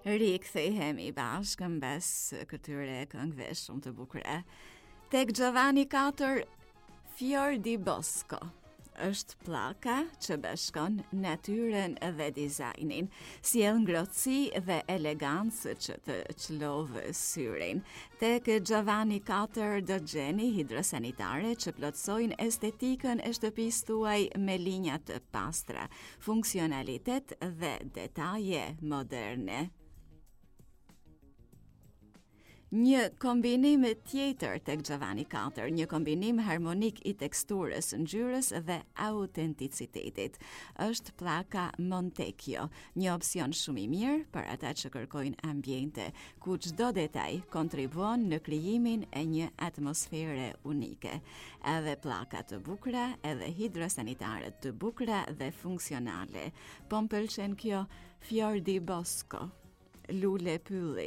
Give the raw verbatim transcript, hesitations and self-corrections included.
Rikthehemi bashkë mbes këtyre këngëve shumë të bukura. Tek Giovanni katër, Fior di Bosco është pllaka që bashkon natyrën dhe dizajnin, sjell ngrohtësi dhe elegancë që të çlovë syrin. Tek Giovanni katër do gjeni hidrosanitare që plotësojnë estetikën e shtëpisë tuaj me linja të pastra, funksionalitet dhe detaje moderne. Një kombinim tjetër tek Giovanni katër, një kombinim harmonik i teksturës, ngjyrës dhe autenticitetit, është pllaka Montecchio, një opsion shumë i mirë për ata që kërkojnë ambiente ku çdo detaj kontribuon në krijimin e një atmosfere unike. Edhe pllaka të bukura, edhe hidrosanitare të bukura dhe funksionale. Po më pëlqen kjo Fior di Bosco, lule pylli.